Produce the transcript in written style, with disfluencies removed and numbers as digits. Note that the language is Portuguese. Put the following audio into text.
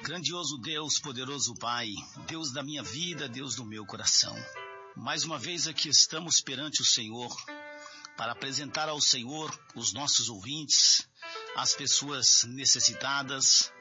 Grandioso Deus, poderoso Pai, Deus da minha vida, Deus do meu coração. Mais uma vez aqui estamos perante o Senhor para apresentar ao Senhor os nossos ouvintes, as pessoas necessitadas,